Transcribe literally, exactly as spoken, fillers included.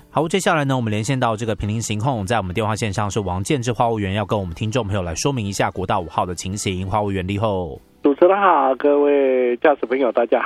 好，接下来呢，我们连线到这个平林行控，在我们电话线上是王建志花务员，要跟我们听众朋友来说明一下国道五号的情形。花务员立后。 主持人好，各位驾驶朋友大家